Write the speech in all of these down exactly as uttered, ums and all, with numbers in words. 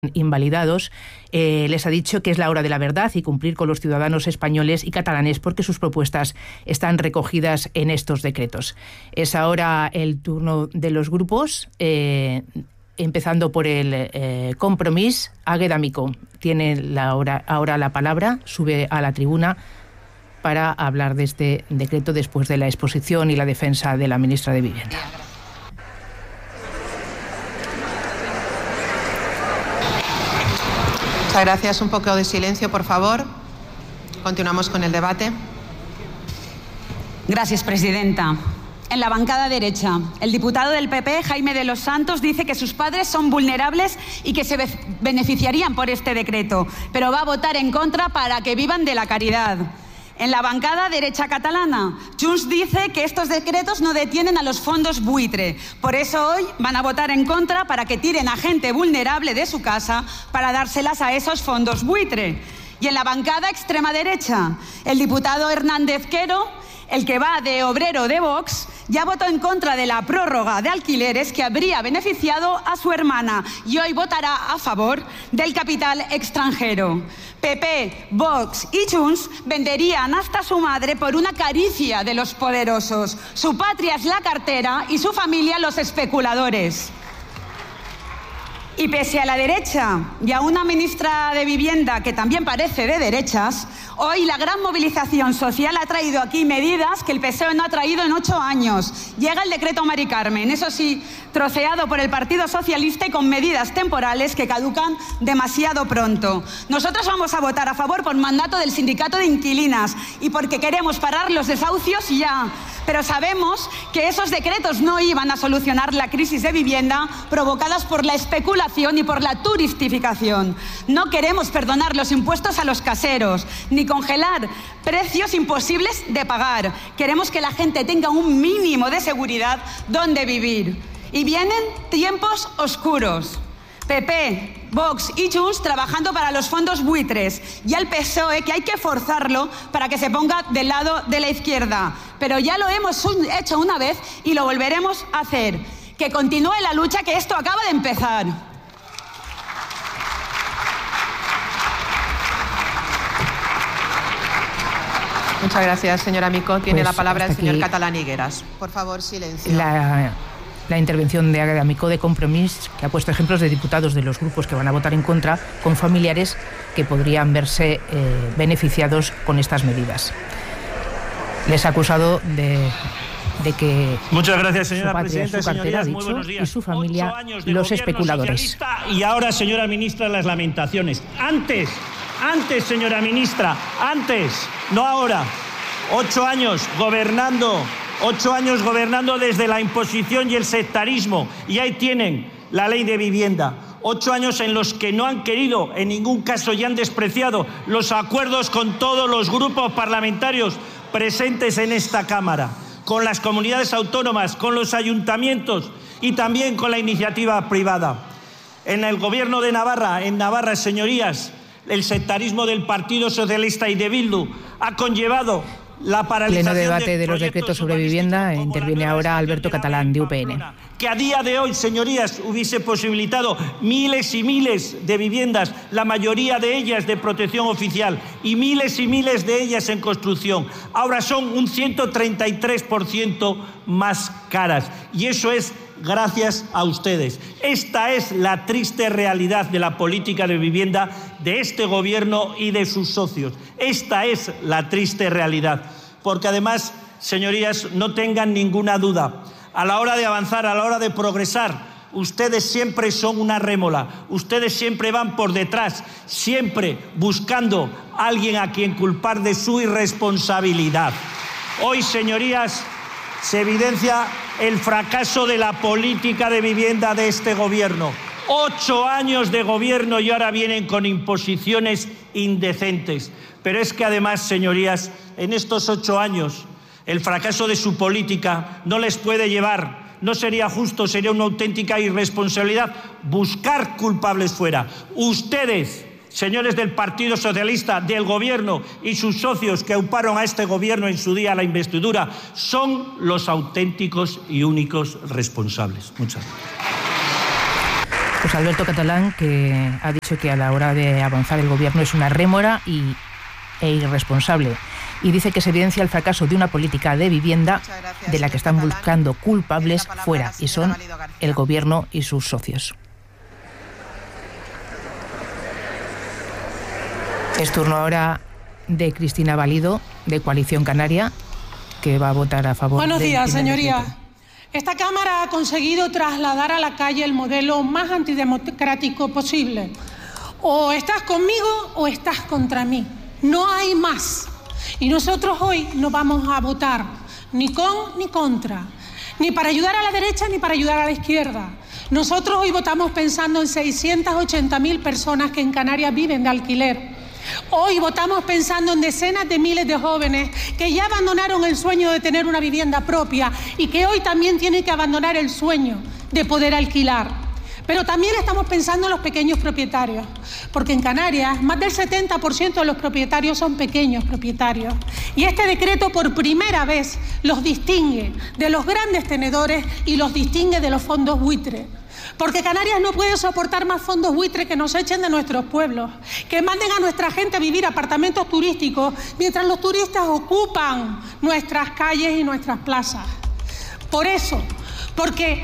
invalidados, eh, les ha dicho que es la hora de la verdad y cumplir con los ciudadanos españoles y catalanes porque sus propuestas están recogidas en estos decretos. Es ahora el turno de los grupos, eh, empezando por el eh, Compromís. Águeda Micó tiene la hora, ahora la palabra, sube a la tribuna para hablar de este decreto después de la exposición y la defensa de la ministra de Vivienda. Muchas gracias. Un poco de silencio, por favor. Continuamos con el debate. Gracias, presidenta. En la bancada derecha, el diputado del P P, Jaime de los Santos, dice que sus padres son vulnerables y que se beneficiarían por este decreto, pero va a votar en contra para que vivan de la caridad. En la bancada derecha catalana, Junts dice que estos decretos no detienen a los fondos buitre. Por eso hoy van a votar en contra para que tiren a gente vulnerable de su casa para dárselas a esos fondos buitre. Y en la bancada extrema derecha, el diputado Hernández Quero, el que va de obrero de Vox, ya votó en contra de la prórroga de alquileres que habría beneficiado a su hermana y hoy votará a favor del capital extranjero. P P, Vox y Junts venderían hasta su madre por una caricia de los poderosos. Su patria es la cartera y su familia los especuladores. Y pese a la derecha y a una ministra de Vivienda que también parece de derechas, hoy la gran movilización social ha traído aquí medidas que el P S O E no ha traído en ocho años. Llega el decreto Mari Carmen, eso sí, troceado por el Partido Socialista y con medidas temporales que caducan demasiado pronto. Nosotros vamos a votar a favor por mandato del sindicato de inquilinas y porque queremos parar los desahucios ya. Pero sabemos que esos decretos no iban a solucionar la crisis de vivienda provocadas por la especulación y por la turistificación. No queremos perdonar los impuestos a los caseros, ni congelar precios imposibles de pagar. Queremos que la gente tenga un mínimo de seguridad donde vivir. Y vienen tiempos oscuros. P P, Vox y Junts trabajando para los fondos buitres y al P S O E que hay que forzarlo para que se ponga del lado de la izquierda. Pero ya lo hemos hecho una vez y lo volveremos a hacer. Que continúe la lucha, que esto acaba de empezar. Muchas gracias, señora Micó. Tiene Pues la palabra el señor aquí Catalán Higueras. Por favor, silencio. La, la intervención de Águeda Micó de Compromís, que ha puesto ejemplos de diputados de los grupos que van a votar en contra con familiares que podrían verse eh, beneficiados con estas medidas. Les ha acusado de, de que Muchas gracias, señora su patria, presidenta, su cartera, señorías, dicho, muy buenos días. y su familia, Ocho años de los gobierno especuladores. Socialista y ahora, señora ministra, las lamentaciones. Antes, antes, señora ministra, antes, no ahora. Ocho años gobernando, ocho años gobernando desde la imposición y el sectarismo. Y ahí tienen la ley de vivienda. Ocho años en los que no han querido, en ningún caso, y han despreciado los acuerdos con todos los grupos parlamentarios presentes en esta Cámara, con las comunidades autónomas, con los ayuntamientos y también con la iniciativa privada. En el Gobierno de Navarra, en Navarra, señorías, el sectarismo del Partido Socialista y de Bildu ha conllevado la paralización Pleno debate de, de los decretos sobre vivienda. Interviene ahora Alberto Catalán, de U P N. Que a día de hoy, señorías, hubiese posibilitado miles y miles de viviendas, la mayoría de ellas de protección oficial y miles y miles de ellas en construcción. Ahora son un ciento treinta y tres por ciento más caras. Y eso es gracias a ustedes. Esta es la triste realidad de la política de vivienda de este gobierno y de sus socios. Esta es la triste realidad. Porque además, señorías, no tengan ninguna duda, a la hora de avanzar, a la hora de progresar, ustedes siempre son una rémora, ustedes siempre van por detrás, siempre buscando a alguien a quien culpar de su irresponsabilidad. Hoy, señorías, se evidencia el fracaso de la política de vivienda de este gobierno. Ocho años de gobierno y ahora vienen con imposiciones indecentes. Pero es que además, señorías, en estos ocho años, el fracaso de su política no les puede llevar, no sería justo, sería una auténtica irresponsabilidad buscar culpables fuera. Ustedes, señores del Partido Socialista, del Gobierno y sus socios que auparon a este Gobierno en su día a la investidura, son los auténticos y únicos responsables. Muchas gracias. Pues Alberto Catalán, que ha dicho que a la hora de avanzar el gobierno es una rémora y, e irresponsable. Y dice que se evidencia el fracaso de una política de vivienda de la que están buscando culpables fuera, y son el gobierno y sus socios. Es turno ahora de Cristina Valido, de Coalición Canaria, que va a votar a favor. Buenos días, señoría. Decreto. Esta Cámara ha conseguido trasladar a la calle el modelo más antidemocrático posible. O estás conmigo o estás contra mí. No hay más. Y nosotros hoy no vamos a votar ni con ni contra, ni para ayudar a la derecha ni para ayudar a la izquierda. Nosotros hoy votamos pensando en seiscientas ochenta mil personas que en Canarias viven de alquiler. Hoy votamos pensando en decenas de miles de jóvenes que ya abandonaron el sueño de tener una vivienda propia y que hoy también tienen que abandonar el sueño de poder alquilar. Pero también estamos pensando en los pequeños propietarios, porque en Canarias más del setenta por ciento de los propietarios son pequeños propietarios. Y este decreto por primera vez los distingue de los grandes tenedores y los distingue de los fondos buitre. Porque Canarias no puede soportar más fondos buitre que nos echen de nuestros pueblos, que manden a nuestra gente a vivir apartamentos turísticos mientras los turistas ocupan nuestras calles y nuestras plazas. Por eso, porque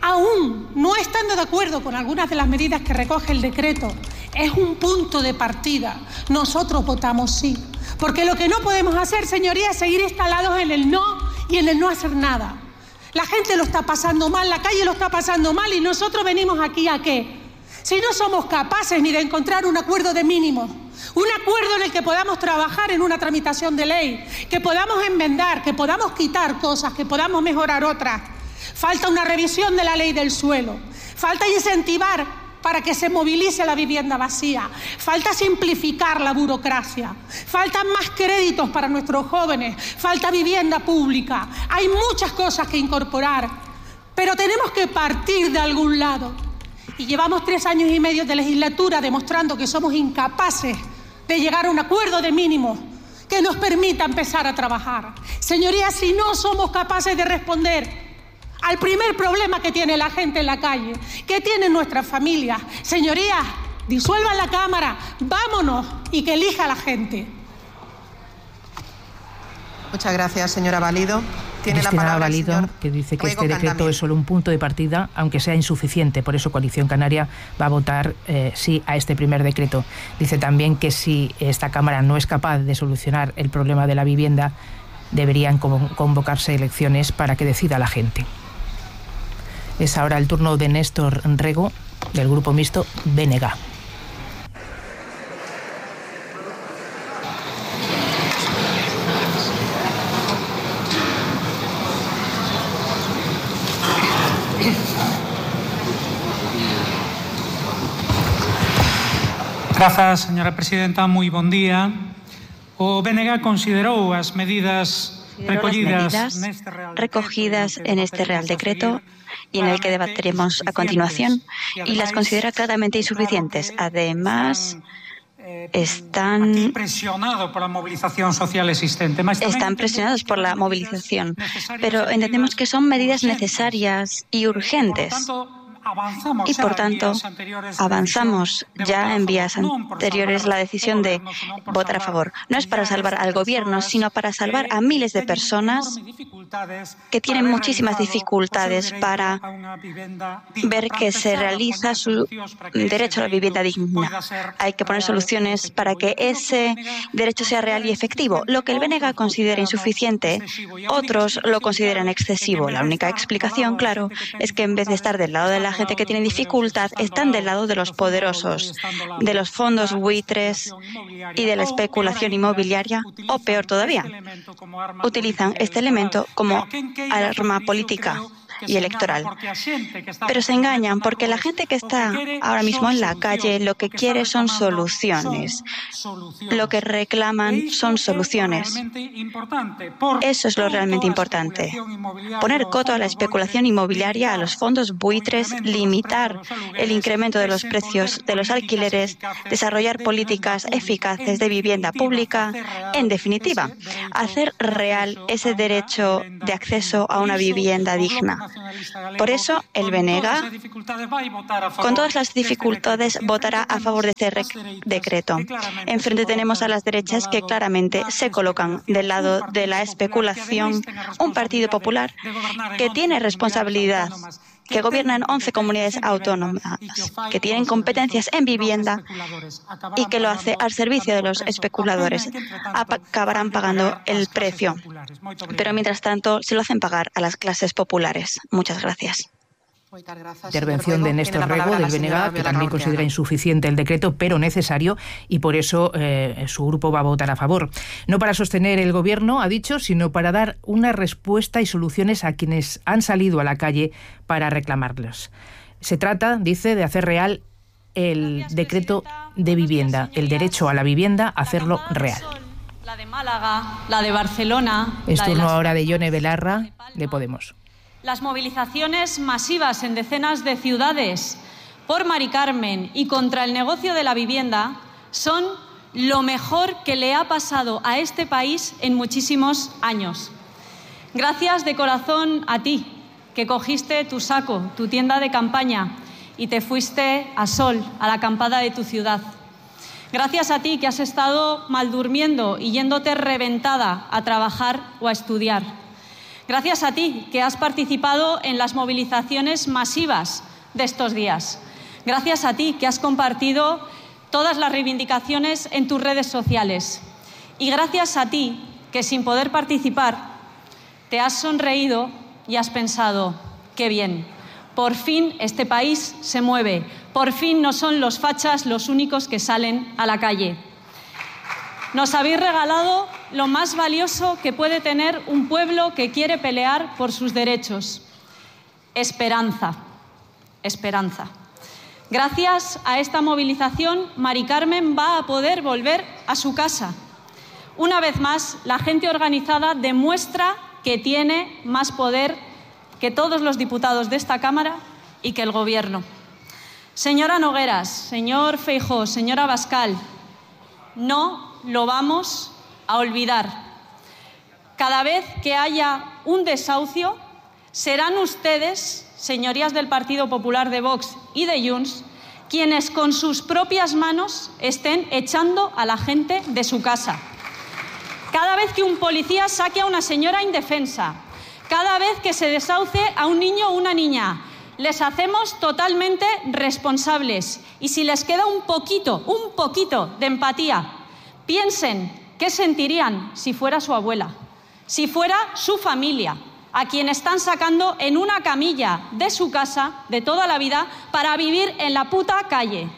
aún no estando de acuerdo con algunas de las medidas que recoge el decreto, es un punto de partida. Nosotros votamos sí, porque lo que no podemos hacer, señorías, es seguir instalados en el no y en el no hacer nada. La gente lo está pasando mal, la calle lo está pasando mal y nosotros venimos aquí ¿a qué? Si no somos capaces ni de encontrar un acuerdo de mínimos, un acuerdo en el que podamos trabajar en una tramitación de ley, que podamos enmendar, que podamos quitar cosas, que podamos mejorar otras. Falta una revisión de la ley del suelo, falta incentivar para que se movilice la vivienda vacía, falta simplificar la burocracia, faltan más créditos para nuestros jóvenes, falta vivienda pública. Hay muchas cosas que incorporar, pero tenemos que partir de algún lado. Y llevamos tres años y medio de legislatura demostrando que somos incapaces de llegar a un acuerdo de mínimos que nos permita empezar a trabajar. Señorías, si no somos capaces de responder al primer problema que tiene la gente en la calle, que tienen nuestras familias, señorías, disuelvan la Cámara, vámonos y que elija la gente. Muchas gracias, señora Valido. Tiene Cristina la palabra Valido, el señor que dice que Riego este decreto Cantamir. es solo un punto de partida, aunque sea insuficiente. Por eso Coalición Canaria va a votar eh, sí a este primer decreto. Dice también que si esta Cámara no es capaz de solucionar el problema de la vivienda, deberían convocarse elecciones para que decida la gente. Es ahora el turno de Néstor Rego, del Grupo Mixto B N G. Grazas, señora presidenta. Moi bon día. O B N G considerou as medidas recollidas, las medidas recogidas en este Real Decreto y en el que debatiremos a continuación, y las considera claramente insuficientes. Además, están, están presionados por la movilización, pero entendemos que son medidas necesarias y urgentes. Y, por tanto, avanzamos ya en vías anteriores la decisión de votar a favor. No es para salvar al Gobierno, sino para salvar a miles de personas que tienen muchísimas dificultades para ver que se realiza su derecho a la vivienda digna. Hay que poner soluciones para que ese derecho sea real y efectivo. Lo que el B N G considera insuficiente, otros lo consideran excesivo. La única explicación, claro, es que en vez de estar del lado de la gente que tiene dificultad, están del lado de los poderosos, de los fondos buitres y de la especulación inmobiliaria, o peor todavía, utilizan este elemento como arma política y electoral. Pero se engañan porque la gente que está ahora mismo en la calle lo que quiere son soluciones. Lo que reclaman son soluciones. Eso es lo realmente importante. Poner coto a la especulación inmobiliaria, a los fondos buitres, limitar el incremento de los precios de los alquileres, desarrollar políticas eficaces de vivienda pública, en definitiva, hacer real ese derecho de acceso a una vivienda digna. Por eso, el B N G, con todas las dificultades, votará a favor de este decreto. Enfrente tenemos a las derechas que claramente se colocan del lado de la especulación, un Partido Popular que tiene responsabilidad, que gobiernan once comunidades autónomas, que tienen competencias en vivienda y que lo hace al servicio de los especuladores. Acabarán pagando el precio. Pero mientras tanto, se lo hacen pagar a las clases populares. Muchas gracias. Intervención de Néstor Rego, del B N G, que también considera insuficiente el decreto, pero necesario, y por eso eh, su grupo va a votar a favor. No para sostener el Gobierno, ha dicho, sino para dar una respuesta y soluciones a quienes han salido a la calle para reclamarlos. Se trata, dice, de hacer real el decreto de vivienda, el derecho a la vivienda, hacerlo real. La de Málaga, la de Barcelona... Es turno ahora de Yone Belarra, de Podemos. Las movilizaciones masivas en decenas de ciudades por Mari Carmen y contra el negocio de la vivienda son lo mejor que le ha pasado a este país en muchísimos años. Gracias de corazón a ti, que cogiste tu saco, tu tienda de campaña y te fuiste a Sol, a la acampada de tu ciudad. Gracias a ti, que has estado mal durmiendo y yéndote reventada a trabajar o a estudiar. Gracias a ti, que has participado en las movilizaciones masivas de estos días. Gracias a ti, que has compartido todas las reivindicaciones en tus redes sociales. Y gracias a ti, que sin poder participar, te has sonreído y has pensado, qué bien, por fin este país se mueve, por fin no son los fachas los únicos que salen a la calle. Nos habéis regalado lo más valioso que puede tener un pueblo que quiere pelear por sus derechos. Esperanza. Esperanza. Gracias a esta movilización, Mari Carmen va a poder volver a su casa. Una vez más, la gente organizada demuestra que tiene más poder que todos los diputados de esta Cámara y que el Gobierno. Señora Nogueras, señor Feijóo, señora Abascal, no lo vamos a olvidar. Cada vez que haya un desahucio, serán ustedes, señorías del Partido Popular, de Vox y de Junts, quienes con sus propias manos estén echando a la gente de su casa. Cada vez que un policía saque a una señora indefensa, cada vez que se desahucie a un niño o una niña, les hacemos totalmente responsables. Y si les queda un poquito, un poquito de empatía, piensen qué sentirían si fuera su abuela, si fuera su familia, a quien están sacando en una camilla de su casa de toda la vida para vivir en la puta calle.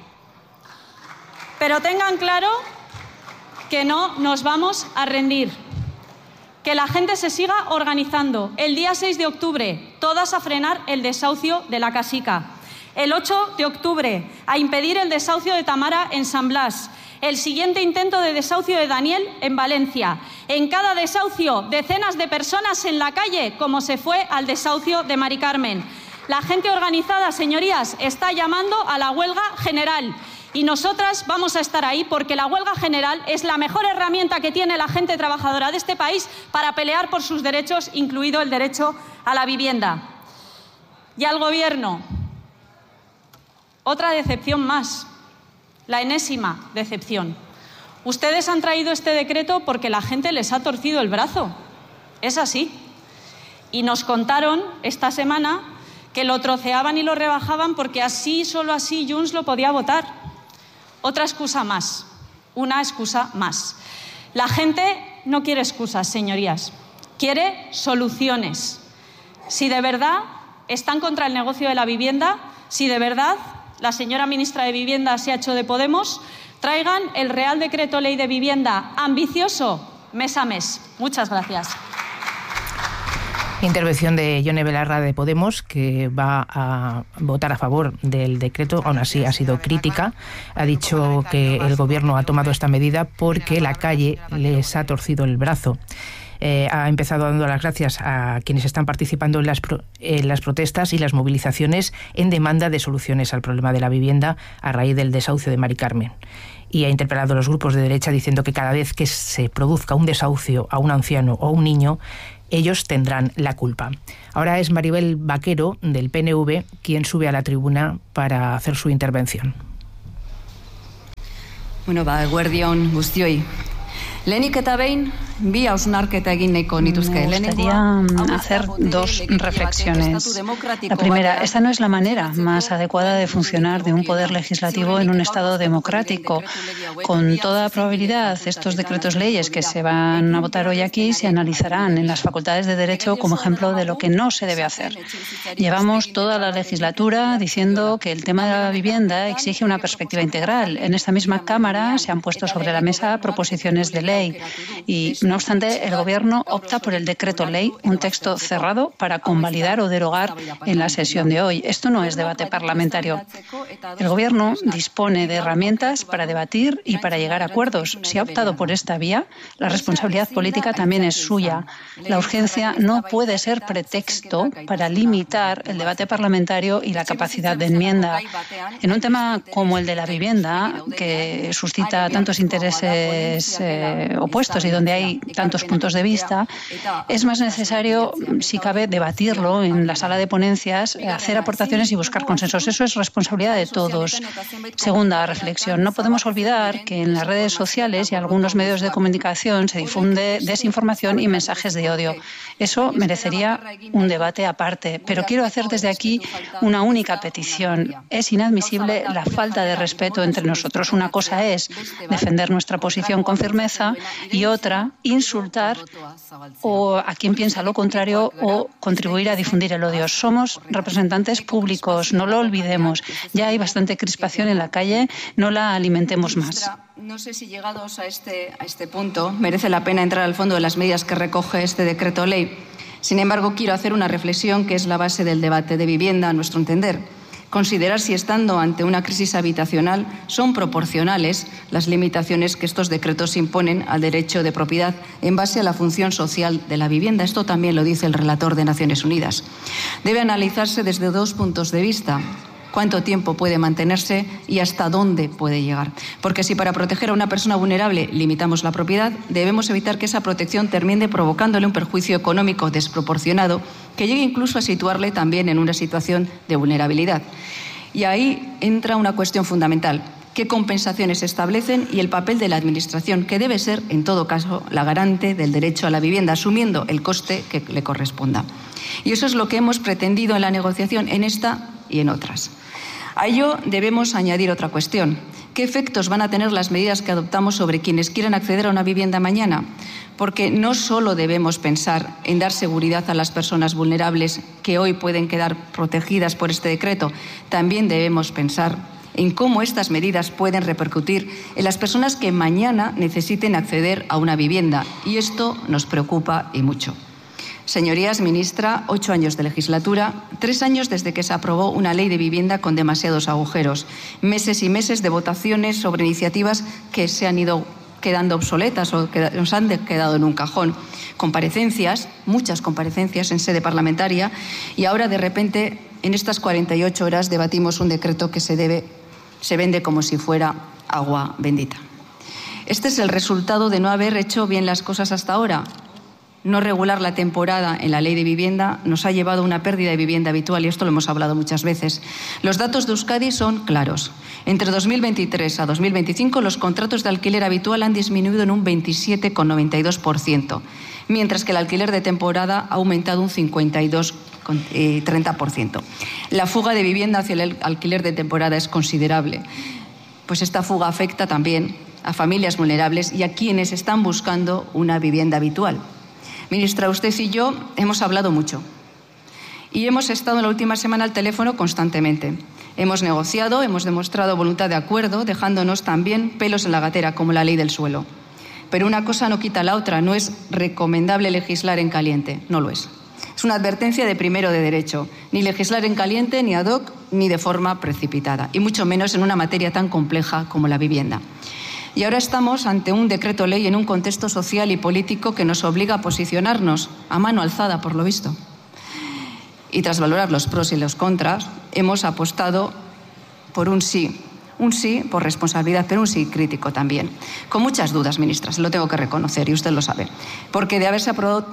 Pero tengan claro que no nos vamos a rendir, que la gente se siga organizando. El día seis de octubre, todas a frenar el desahucio de la Casica. El ocho de octubre, a impedir el desahucio de Tamara en San Blas. El siguiente intento de desahucio de Daniel en Valencia. En cada desahucio, decenas de personas en la calle, como se fue al desahucio de Mari Carmen. La gente organizada, señorías, está llamando a la huelga general. Y nosotras vamos a estar ahí porque la huelga general es la mejor herramienta que tiene la gente trabajadora de este país para pelear por sus derechos, incluido el derecho a la vivienda. Y al Gobierno, otra decepción más, la enésima decepción. Ustedes han traído este decreto porque la gente les ha torcido el brazo. Es así. Y nos contaron esta semana que lo troceaban y lo rebajaban porque así, solo así, Junts lo podía votar. Otra excusa más, una excusa más. La gente no quiere excusas, señorías, quiere soluciones. Si de verdad están contra el negocio de la vivienda, si de verdad la señora ministra de Vivienda se ha hecho de Podemos, traigan el Real Decreto Ley de Vivienda ambicioso mes a mes. Muchas gracias. Intervención de Yone Belarra, de Podemos, que va a votar a favor del decreto. Aún así ha sido crítica. Ha dicho que el Gobierno ha tomado esta medida porque la calle les ha torcido el brazo. Eh, ha empezado dando las gracias a quienes están participando en las, pro, en las protestas y las movilizaciones en demanda de soluciones al problema de la vivienda a raíz del desahucio de Mari Carmen. Y ha interpelado a los grupos de derecha diciendo que cada vez que se produzca un desahucio a un anciano o a un niño, ellos tendrán la culpa. Ahora es Maribel Vaquero, del P N V, quien sube a la tribuna para hacer su intervención. Bueno, ba, eguerdion guztioi. Lehenik eta behin, bi hausnarketa egin nahiko nituzke. Me gustaría hacer dos reflexiones. La primera, esta no es la manera más adecuada de funcionar de un poder legislativo en un Estado democrático. Con toda probabilidad, estos decretos leyes que se van a votar hoy aquí se analizarán en las facultades de Derecho como ejemplo de lo que no se debe hacer. Llevamos toda la legislatura diciendo que el tema de la vivienda exige una perspectiva integral. En esta misma Cámara se han puesto sobre la mesa proposiciones de ley y, no obstante, el Gobierno opta por el decreto ley, un texto cerrado para convalidar o derogar en la sesión de hoy. Esto no es debate parlamentario. El Gobierno dispone de herramientas para debatir y para llegar a acuerdos. Si ha optado por esta vía, la responsabilidad política también es suya. La urgencia no puede ser pretexto para limitar el debate parlamentario y la capacidad de enmienda. En un tema como el de la vivienda, que suscita tantos intereses eh, opuestos y donde hay tantos puntos de vista, es más necesario, si cabe, debatirlo en la sala de ponencias, hacer aportaciones y buscar consensos. Eso es responsabilidad de todos. Segunda reflexión. No podemos olvidar que en las redes sociales y algunos medios de comunicación se difunde desinformación y mensajes de odio. Eso merecería un debate aparte. Pero quiero hacer desde aquí una única petición. Es inadmisible la falta de respeto entre nosotros. Una cosa es defender nuestra posición con firmeza y otra, insultar o a quien piensa lo contrario o contribuir a difundir el odio. Somos representantes públicos, no lo olvidemos. Ya hay bastante crispación en la calle, no la alimentemos más. No sé si llegados a este, a este punto merece la pena entrar al fondo de las medidas que recoge este decreto ley. Sin embargo, quiero hacer una reflexión que es la base del debate de vivienda, a nuestro entender. Considerar si, estando ante una crisis habitacional, son proporcionales las limitaciones que estos decretos imponen al derecho de propiedad en base a la función social de la vivienda. Esto también lo dice el relator de Naciones Unidas. Debe analizarse desde dos puntos de vista. Cuánto tiempo puede mantenerse y hasta dónde puede llegar. Porque si para proteger a una persona vulnerable limitamos la propiedad, debemos evitar que esa protección termine provocándole un perjuicio económico desproporcionado que llegue incluso a situarle también en una situación de vulnerabilidad. Y ahí entra una cuestión fundamental. ¿Qué compensaciones se establecen y el papel de la Administración, que debe ser, en todo caso, la garante del derecho a la vivienda, asumiendo el coste que le corresponda? Y eso es lo que hemos pretendido en la negociación, en esta y en otras. A ello debemos añadir otra cuestión. ¿Qué efectos van a tener las medidas que adoptamos sobre quienes quieran acceder a una vivienda mañana? Porque no solo debemos pensar en dar seguridad a las personas vulnerables que hoy pueden quedar protegidas por este decreto, también debemos pensar en cómo estas medidas pueden repercutir en las personas que mañana necesiten acceder a una vivienda. Y esto nos preocupa y mucho. Señorías, ministra, ocho años de legislatura, tres años desde que se aprobó una ley de vivienda con demasiados agujeros, meses y meses de votaciones sobre iniciativas que se han ido quedando obsoletas o que nos han quedado en un cajón, comparecencias, muchas comparecencias en sede parlamentaria, y ahora de repente en estas cuarenta y ocho horas debatimos un decreto que se debe, se vende como si fuera agua bendita. Este es el resultado de no haber hecho bien las cosas hasta ahora. No regular la temporada en la ley de vivienda nos ha llevado a una pérdida de vivienda habitual, y esto lo hemos hablado muchas veces. Los datos de Euskadi son claros. Entre dos mil veintitrés a dos mil veinticinco los contratos de alquiler habitual han disminuido en un veintisiete coma noventa y dos por ciento, mientras que el alquiler de temporada ha aumentado un cincuenta y dos coma treinta por ciento. La fuga de vivienda hacia el alquiler de temporada es considerable, pues esta fuga afecta también a familias vulnerables y a quienes están buscando una vivienda habitual. Ministra, usted y yo hemos hablado mucho y hemos estado en la última semana al teléfono constantemente. Hemos negociado, hemos demostrado voluntad de acuerdo, dejándonos también pelos en la gatera, como la ley del suelo. Pero una cosa no quita la otra. No es recomendable legislar en caliente, no lo es. Es una advertencia de primero de derecho. Ni legislar en caliente, ni ad hoc, ni de forma precipitada, y mucho menos en una materia tan compleja como la vivienda. Y ahora estamos ante un decreto ley en un contexto social y político que nos obliga a posicionarnos a mano alzada, por lo visto. Y tras valorar los pros y los contras, hemos apostado por un sí. Un sí por responsabilidad, pero un sí crítico también. Con muchas dudas, ministra, se lo tengo que reconocer y usted lo sabe. Porque de haberse aprobado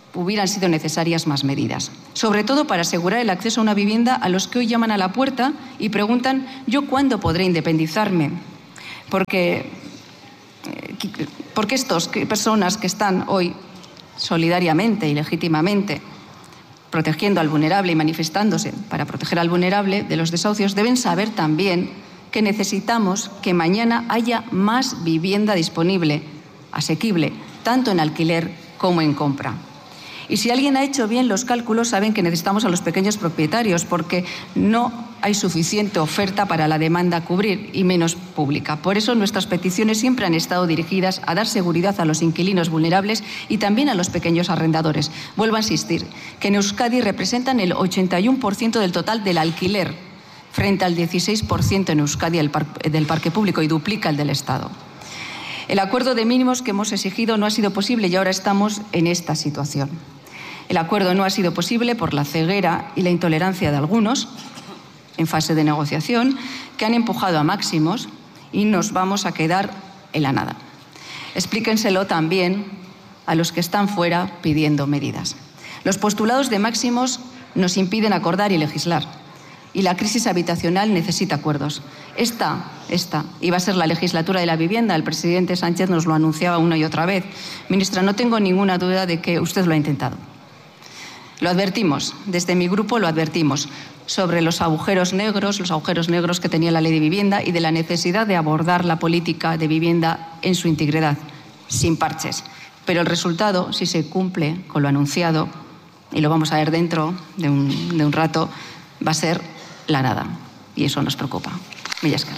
hubieran sido necesarias más medidas, sobre todo para asegurar el acceso a una vivienda a los que hoy llaman a la puerta y preguntan ¿yo cuándo podré independizarme? Porque, porque estas personas que están hoy solidariamente y legítimamente protegiendo al vulnerable y manifestándose para proteger al vulnerable de los desahucios deben saber también que necesitamos que mañana haya más vivienda disponible, asequible, tanto en alquiler como en compra. Y si alguien ha hecho bien los cálculos, saben que necesitamos a los pequeños propietarios porque no hay suficiente oferta para la demanda a cubrir y menos pública. Por eso nuestras peticiones siempre han estado dirigidas a dar seguridad a los inquilinos vulnerables y también a los pequeños arrendadores. Vuelvo a insistir que en Euskadi representan el ochenta y uno por ciento del total del alquiler, frente al dieciséis por ciento en Euskadi del parque público y duplica el del Estado. El acuerdo de mínimos que hemos exigido no ha sido posible y ahora estamos en esta situación. El acuerdo no ha sido posible por la ceguera y la intolerancia de algunos en fase de negociación que han empujado a máximos y nos vamos a quedar en la nada. Explíquenselo también a los que están fuera pidiendo medidas. Los postulados de máximos nos impiden acordar y legislar y la crisis habitacional necesita acuerdos. Esta, esta iba a ser la legislatura de la vivienda. El presidente Sánchez nos lo anunciaba una y otra vez. Ministra, no tengo ninguna duda de que usted lo ha intentado. Lo advertimos, desde mi grupo lo advertimos, sobre los agujeros negros, los agujeros negros que tenía la ley de vivienda y de la necesidad de abordar la política de vivienda en su integridad, sin parches. Pero el resultado, si se cumple con lo anunciado, y lo vamos a ver dentro de un, de un rato, va a ser la nada. Y eso nos preocupa. Mila esker.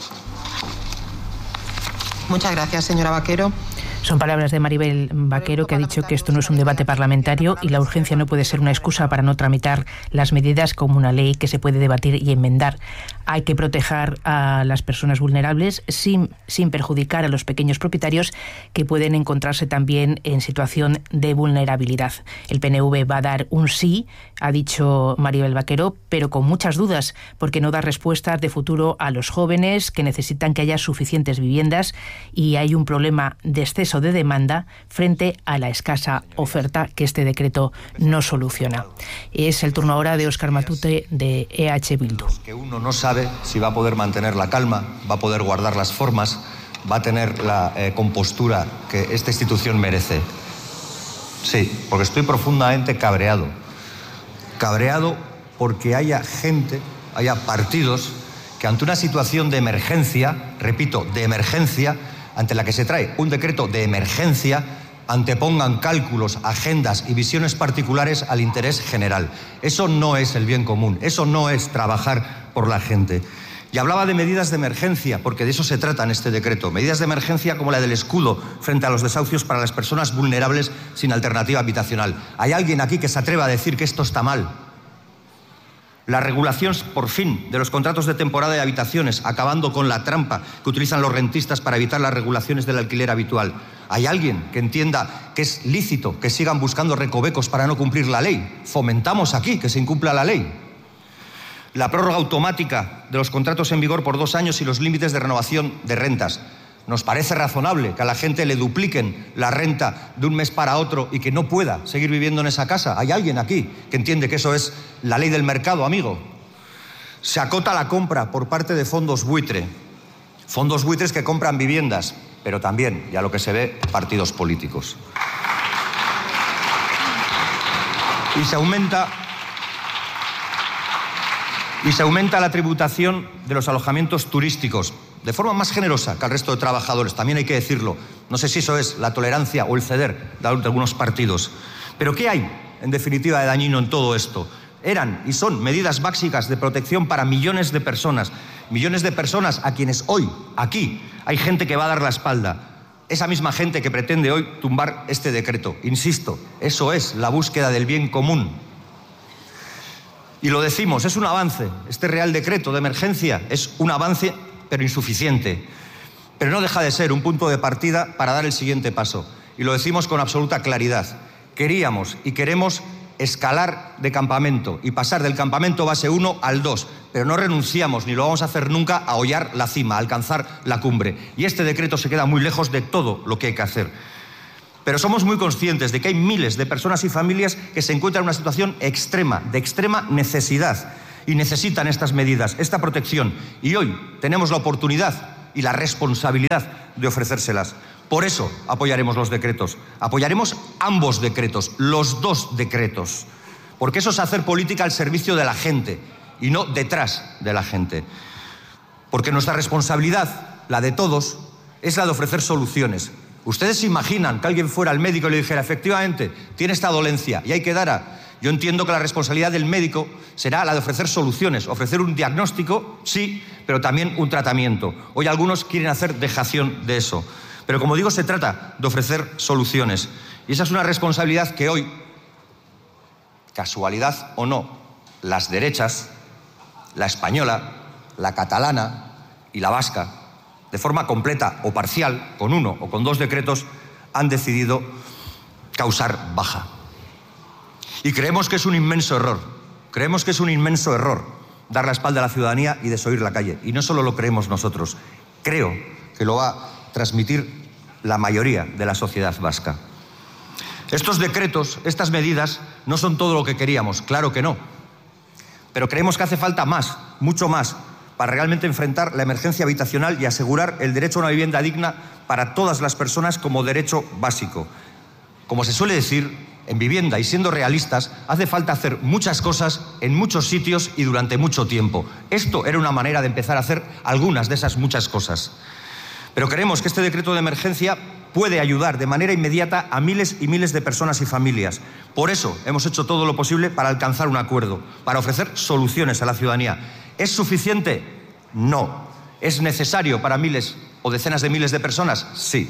Muchas gracias, señora Vaquero. Son palabras de Maribel Vaquero, que ha dicho que esto no es un debate parlamentario y la urgencia no puede ser una excusa para no tramitar las medidas como una ley que se puede debatir y enmendar. Hay que proteger a las personas vulnerables sin, sin perjudicar a los pequeños propietarios que pueden encontrarse también en situación de vulnerabilidad. El P N V va a dar un sí, ha dicho Maribel Vaquero, pero con muchas dudas, porque no da respuestas de futuro a los jóvenes que necesitan que haya suficientes viviendas y hay un problema de exceso de demanda frente a la escasa oferta que este decreto no soluciona. Es el turno ahora de Óscar Matute de E H Bildu. Que uno no sabe si va a poder mantener la calma, va a poder guardar las formas, va a tener la eh, compostura que esta institución merece. Sí, porque estoy profundamente cabreado. Cabreado porque haya gente, haya partidos que ante una situación de emergencia, repito, de emergencia, ante la que se trae un decreto de emergencia, antepongan cálculos, agendas y visiones particulares al interés general. Eso no es el bien común, eso no es trabajar por la gente. Y hablaba de medidas de emergencia, porque de eso se trata en este decreto. Medidas de emergencia como la del escudo frente a los desahucios para las personas vulnerables sin alternativa habitacional. ¿Hay alguien aquí que se atreva a decir que esto está mal? La regulación, por fin, de los contratos de temporada de habitaciones, acabando con la trampa que utilizan los rentistas para evitar las regulaciones del alquiler habitual. ¿Hay alguien que entienda que es lícito que sigan buscando recovecos para no cumplir la ley? Fomentamos aquí que se incumpla la ley. La prórroga automática de los contratos en vigor por dos años y los límites de renovación de rentas. ¿Nos parece razonable que a la gente le dupliquen la renta de un mes para otro y que no pueda seguir viviendo en esa casa? ¿Hay alguien aquí que entiende que eso es la ley del mercado, amigo? Se acota la compra por parte de fondos buitre. Fondos buitres que compran viviendas, pero también, ya lo que se ve, partidos políticos. Y se aumenta... Y se aumenta la tributación de los alojamientos turísticos de forma más generosa que al resto de trabajadores, también hay que decirlo. No sé si eso es la tolerancia o el ceder de algunos partidos. Pero ¿qué hay, en definitiva, de dañino en todo esto? Eran y son medidas básicas de protección para millones de personas, millones de personas a quienes hoy, aquí, hay gente que va a dar la espalda. Esa misma gente que pretende hoy tumbar este decreto. Insisto, eso es la búsqueda del bien común. Y lo decimos, es un avance. Este Real Decreto de emergencia es un avance, pero insuficiente. Pero no deja de ser un punto de partida para dar el siguiente paso. Y lo decimos con absoluta claridad. Queríamos y queremos escalar de campamento y pasar del campamento base uno al dos, pero no renunciamos, ni lo vamos a hacer nunca, a hollar la cima, a alcanzar la cumbre. Y este decreto se queda muy lejos de todo lo que hay que hacer. Pero somos muy conscientes de que hay miles de personas y familias que se encuentran en una situación extrema, de extrema necesidad, y necesitan estas medidas, esta protección. Y hoy tenemos la oportunidad y la responsabilidad de ofrecérselas. Por eso apoyaremos los decretos. Apoyaremos ambos decretos, los dos decretos. Porque eso es hacer política al servicio de la gente y no detrás de la gente. Porque nuestra responsabilidad, la de todos, es la de ofrecer soluciones. ¿Ustedes se imaginan que alguien fuera al médico y le dijera, efectivamente, tiene esta dolencia y hay que dar a... Yo entiendo que la responsabilidad del médico será la de ofrecer soluciones, ofrecer un diagnóstico, sí, pero también un tratamiento. Hoy algunos quieren hacer dejación de eso. Pero como digo, se trata de ofrecer soluciones. Y esa es una responsabilidad que hoy, casualidad o no, las derechas, la española, la catalana y la vasca, de forma completa o parcial, con uno o con dos decretos, han decidido causar baja. Y creemos que es un inmenso error, creemos que es un inmenso error dar la espalda a la ciudadanía y desoír la calle. Y no solo lo creemos nosotros, creo que lo va a transmitir la mayoría de la sociedad vasca. Estos decretos, estas medidas, no son todo lo que queríamos, claro que no. Pero creemos que hace falta más, mucho más, para realmente enfrentar la emergencia habitacional y asegurar el derecho a una vivienda digna para todas las personas como derecho básico. Como se suele decir, en vivienda y siendo realistas, hace falta hacer muchas cosas en muchos sitios y durante mucho tiempo. Esto era una manera de empezar a hacer algunas de esas muchas cosas. Pero creemos que este decreto de emergencia puede ayudar de manera inmediata a miles y miles de personas y familias. Por eso hemos hecho todo lo posible para alcanzar un acuerdo, para ofrecer soluciones a la ciudadanía. ¿Es suficiente? No. ¿Es necesario para miles o decenas de miles de personas? Sí.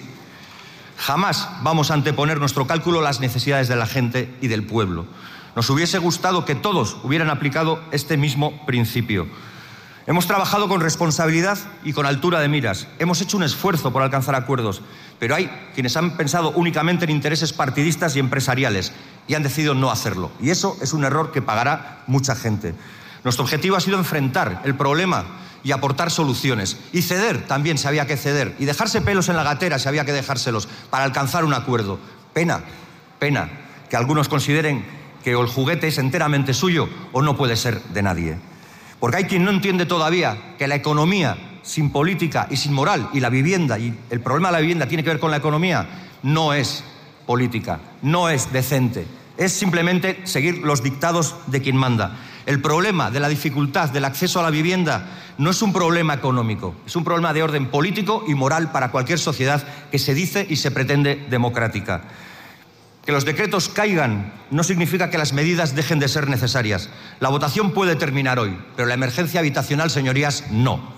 Jamás vamos a anteponer nuestro cálculo a las necesidades de la gente y del pueblo. Nos hubiese gustado que todos hubieran aplicado este mismo principio. Hemos trabajado con responsabilidad y con altura de miras. Hemos hecho un esfuerzo por alcanzar acuerdos, pero hay quienes han pensado únicamente en intereses partidistas y empresariales y han decidido no hacerlo. Y eso es un error que pagará mucha gente. Nuestro objetivo ha sido enfrentar el problema y aportar soluciones. Y ceder también se había que ceder. Y dejarse pelos en la gatera se había que dejárselos para alcanzar un acuerdo. Pena, pena, que algunos consideren que el juguete es enteramente suyo o no puede ser de nadie. Porque hay quien no entiende todavía que la economía sin política y sin moral, y la vivienda, y el problema de la vivienda tiene que ver con la economía, no es política, no es decente. Es simplemente seguir los dictados de quien manda. El problema de la dificultad del acceso a la vivienda no es un problema económico, es un problema de orden político y moral para cualquier sociedad que se dice y se pretende democrática. Que los decretos caigan no significa que las medidas dejen de ser necesarias. La votación puede terminar hoy, pero la emergencia habitacional, señorías, no.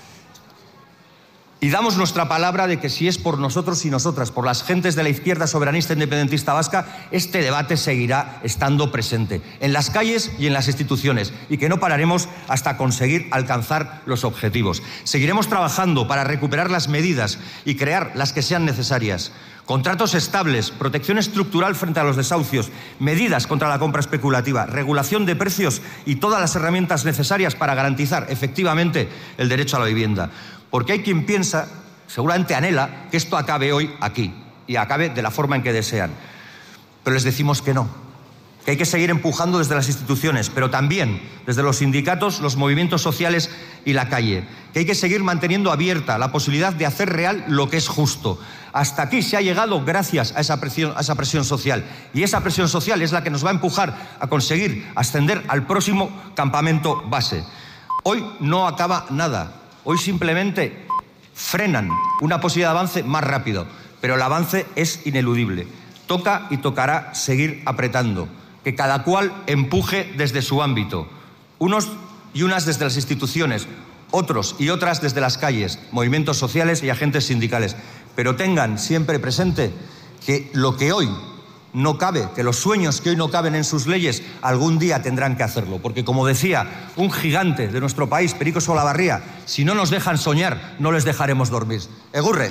Y damos nuestra palabra de que si es por nosotros y nosotras, por las gentes de la izquierda soberanista independentista vasca, este debate seguirá estando presente en las calles y en las instituciones, y que no pararemos hasta conseguir alcanzar los objetivos. Seguiremos trabajando para recuperar las medidas y crear las que sean necesarias. Contratos estables, protección estructural frente a los desahucios, medidas contra la compra especulativa, regulación de precios y todas las herramientas necesarias para garantizar efectivamente el derecho a la vivienda. Porque hay quien piensa, seguramente anhela, que esto acabe hoy aquí y acabe de la forma en que desean. Pero les decimos que no, que hay que seguir empujando desde las instituciones, pero también desde los sindicatos, los movimientos sociales y la calle, que hay que seguir manteniendo abierta la posibilidad de hacer real lo que es justo. Hasta aquí se ha llegado gracias a esa presión, a esa presión social, y esa presión social es la que nos va a empujar a conseguir ascender al próximo campamento base. Hoy no acaba nada. Hoy simplemente frenan una posibilidad de avance más rápido, pero el avance es ineludible. Toca y tocará seguir apretando, que cada cual empuje desde su ámbito, unos y unas desde las instituciones, otros y otras desde las calles, movimientos sociales y agentes sindicales. Pero tengan siempre presente que lo que hoy no cabe, que los sueños que hoy no caben en sus leyes, algún día tendrán que hacerlo. Porque, como decía un gigante de nuestro país, Perico Solabarría, si no nos dejan soñar, no les dejaremos dormir. Egurre.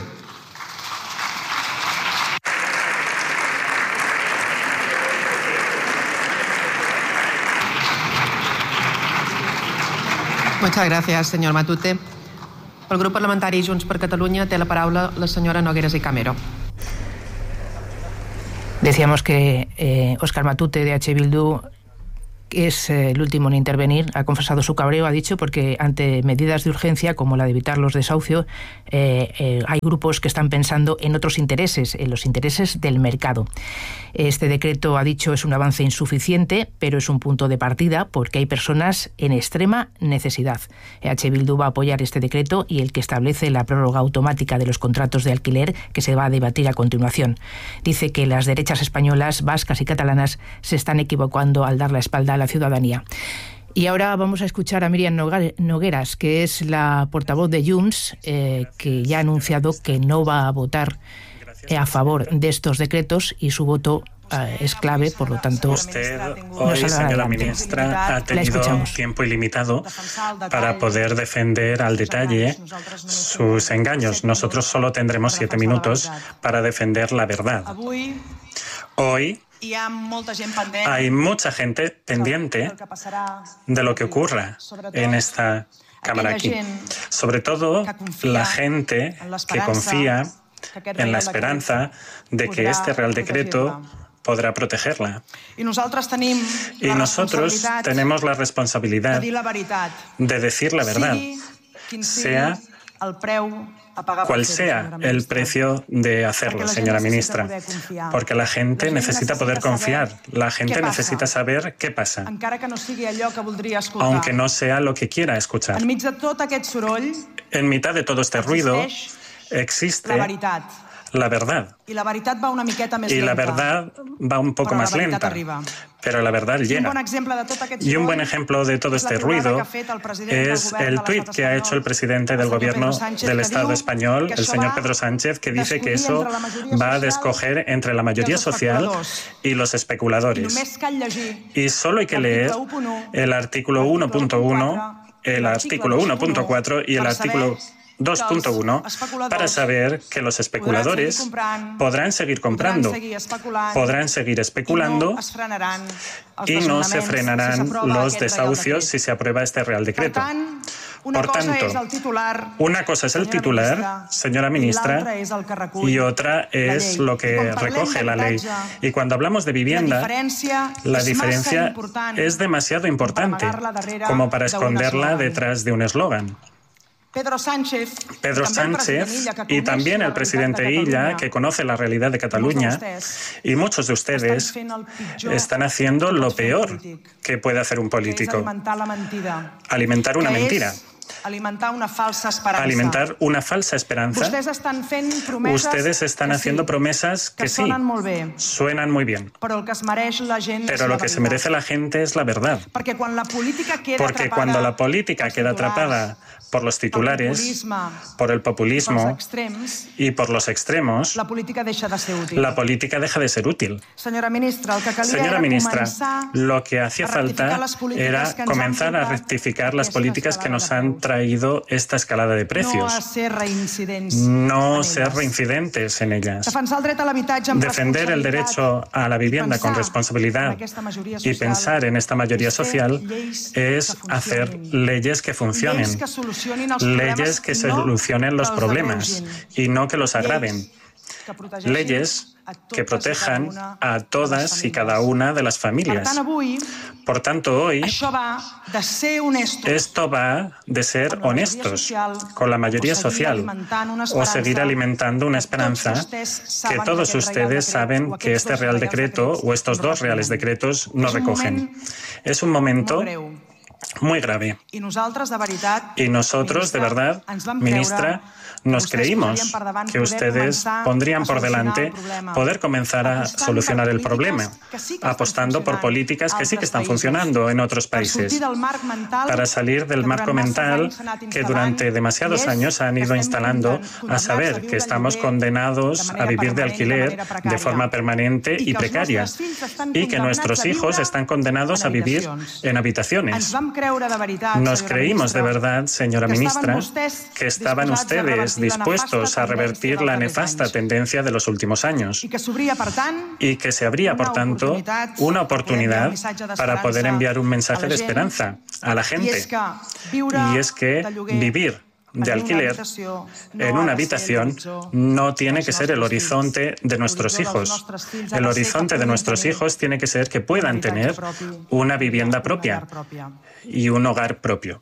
Muchas gracias, señor Matute. Pel grup parlamentari Junts per Catalunya té la paraula la senyora Nogueras i Camero. Decíamos que eh, Óscar Matute de H. Bildu es eh, el último en intervenir. Ha confesado su cabreo, ha dicho, porque ante medidas de urgencia como la de evitar los desahucios, eh, eh, hay grupos que están pensando en otros intereses, en los intereses del mercado. Este decreto, ha dicho, es un avance insuficiente, pero es un punto de partida porque hay personas en extrema necesidad. H. Bildu va a apoyar este decreto y el que establece la prórroga automática de los contratos de alquiler, que se va a debatir a continuación. Dice que las derechas españolas, vascas y catalanas se están equivocando al dar la espalda a la ciudadanía. Y ahora vamos a escuchar a Míriam Nogueras, que es la portavoz de Junts, eh, que ya ha anunciado que no va a votar a favor de estos decretos y su voto eh, es clave, por lo tanto... Usted hoy, señora ministra, ha tenido tiempo ilimitado para poder defender al detalle sus engaños. Nosotros solo tendremos siete minutos para defender la verdad. Hoy hay mucha gente pendiente de lo que ocurra en esta Cámara aquí. Sobre todo la gente que confía en la esperanza de que este Real Decreto podrá protegerla. Y nosotros tenemos la responsabilidad de decir la verdad, sea cual sea el precio de hacerlo, señora ministra, porque la gente necesita poder confiar, la gente necesita saber qué pasa, aunque no sea lo que quiera escuchar. En mitad de todo este ruido existe la verdad. Y la verdad va un poco más lenta, pero la verdad llega. Y un buen ejemplo de todo este ruido es el tuit que ha hecho el presidente del Gobierno del Estado español, el señor Pedro Sánchez, que dice que eso va a escoger entre la mayoría social y los especuladores. Y solo hay que leer el artículo uno punto uno, el artículo uno punto cuatro y el artículo dos punto uno para saber que los especuladores podrán seguir comprando, podrán seguir especulando y no se frenarán los desahucios si se aprueba este Real Decreto. Por tanto, una cosa es el titular, señora ministra, y otra es lo que recoge la ley. Y cuando hablamos de vivienda, la diferencia es demasiado importante como para esconderla detrás de un eslogan. Pedro Sánchez, Pedro Sánchez y también el presidente Illa, que conoce la realidad de Cataluña, y muchos de ustedes están haciendo lo peor que puede hacer un político: alimentar una mentira. Alimentar una falsa esperanza. Alimentar una falsa esperanza. Ustedes están haciendo promesas que sí, suenan muy bien. Pero lo que se merece la gente es la verdad. Porque cuando la política queda atrapada por los titulares, por el populismo y por los extremos, la política deja de ser útil. Señora ministra, lo que hacía falta era comenzar a rectificar las políticas que nos han traído esta escalada de precios, no ser reincidentes en ellas. Defender el derecho a la vivienda con responsabilidad y pensar en esta mayoría social es hacer leyes que funcionen, leyes que solucionen los problemas y no que los agraven, leyes que protejan a todas y cada una de las familias. Por tanto, hoy esto va de ser honestos con la mayoría social o seguir alimentando una esperanza que todos ustedes saben que este Real Decreto o estos dos Reales Decretos no recogen. Es un momento muy grave. Y nosotros, de verdad, ministra, nos creímos que ustedes pondrían por delante poder comenzar a solucionar el problema, apostando por políticas que sí que están funcionando en otros países, para salir del marco mental que durante demasiados años han ido instalando, a saber que estamos condenados a vivir de alquiler de forma permanente y precaria, y que nuestros hijos están condenados a vivir en habitaciones. Nos creímos de verdad, señora ministra, que estaban ustedes dispuestos a revertir la nefasta tendencia de los últimos años y que se abría, por tanto, una oportunidad para poder enviar un mensaje de esperanza a la gente. Y es que vivir de alquiler en una habitación no tiene que ser el horizonte de nuestros hijos. El horizonte de nuestros hijos tiene que ser que puedan tener una vivienda propia y un hogar propio.